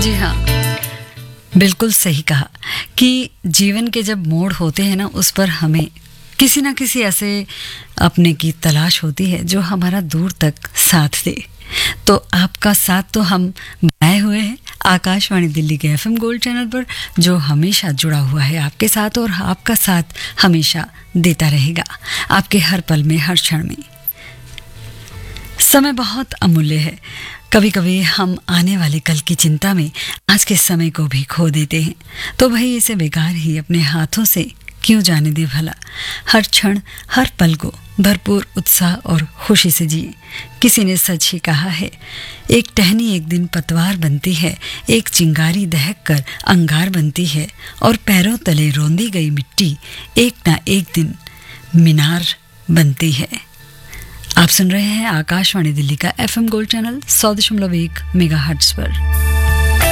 जी हाँ, बिल्कुल सही कहा कि जीवन के जब मोड़ होते हैं ना, उस पर हमें किसी ना किसी ऐसे अपने की तलाश होती है जो हमारा दूर तक साथ दे। तो आपका साथ तो हम बनाए हुए हैं आकाशवाणी दिल्ली के एफएम गोल्ड चैनल पर, जो हमेशा जुड़ा हुआ है आपके साथ और आपका साथ हमेशा देता रहेगा आपके हर पल में, हर क्षण में। समय बहुत अमूल्य है। कभी कभी हम आने वाले कल की चिंता में आज के समय को भी खो देते हैं। तो भाई इसे बेकार ही अपने हाथों से क्यों जाने दे भला। हर क्षण हर पल को भरपूर उत्साह और खुशी से जिए। किसी ने सच ही कहा है, एक टहनी एक दिन पतवार बनती है, एक चिंगारी दहक कर अंगार बनती है, और पैरों तले रौंदी गई मिट्टी एक ना एक दिन मीनार बनती है। आप सुन रहे हैं आकाशवाणी दिल्ली का एफएम गोल्ड चैनल 100.1 मेगाहर्ट्ज पर।